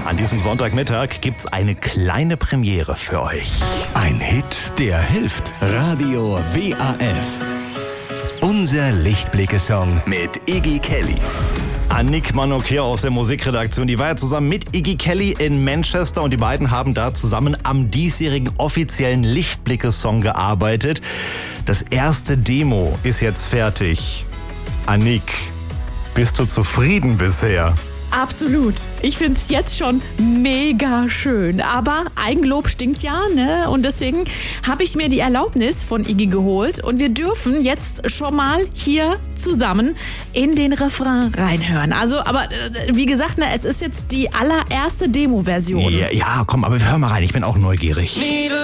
An diesem Sonntagmittag gibt's eine kleine Premiere für euch. Ein Hit, der hilft. Radio WAF. Unser Lichtblicke-Song mit Iggy Kelly. Annick Manocchia aus der Musikredaktion, die war ja zusammen mit Iggy Kelly in Manchester und die beiden haben da zusammen am diesjährigen offiziellen Lichtblicke-Song gearbeitet. Das erste Demo ist jetzt fertig. Annick, bist du zufrieden bisher? Absolut. Ich finde es jetzt schon mega schön. Aber Eigenlob stinkt ja, ne? Und deswegen habe ich mir die Erlaubnis von Iggy geholt. Und wir dürfen jetzt schon mal hier zusammen in den Refrain reinhören. Also, aber wie gesagt, ne, es ist jetzt die allererste Demo-Version. Ja, komm, aber wir hören mal rein. Ich bin auch neugierig.